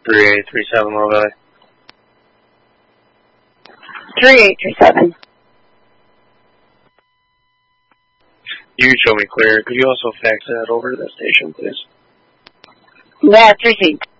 3837 Low Valley. 3837. You show me clear. Could you also fax that over to the station, please? Yeah, it's received.